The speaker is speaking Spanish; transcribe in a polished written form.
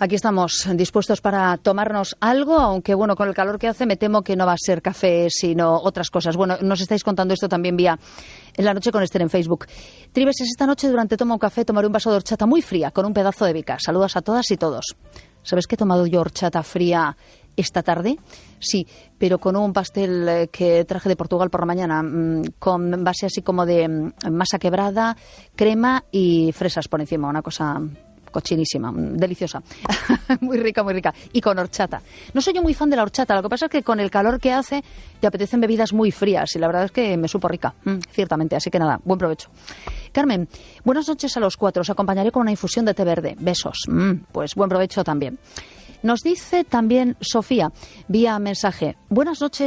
Aquí estamos dispuestos para tomarnos algo, aunque bueno, con el calor que hace me temo que no va a ser café, sino otras cosas. Bueno, nos estáis contando esto también vía En la Noche con Esther en Facebook. Tribeses, esta noche durante Toma un Café tomaré un vaso de horchata muy fría con un pedazo de bica. Saludos a todas y todos. ¿Sabes que he tomado yo horchata fría esta tarde? Sí, pero con un pastel que traje de Portugal por la mañana, con base así como de masa quebrada, crema y fresas por encima, una cosa cochinísima, deliciosa, muy rica, muy rica, y con horchata. No soy yo muy fan de la horchata, lo que pasa es que con el calor que hace te apetecen bebidas muy frías y la verdad es que me supo rica, ciertamente, así que nada, buen provecho. Carmen, buenas noches a los 4, os acompañaré con una infusión de té verde, besos, pues buen provecho también. Nos dice también Sofía, vía mensaje, buenas noches.